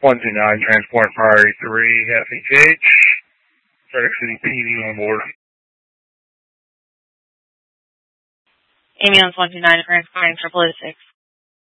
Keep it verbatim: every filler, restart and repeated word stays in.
one two nine, transport priority three, F H H. Frederick City P D on board. Ambulance one two nine, transporting triple oh six.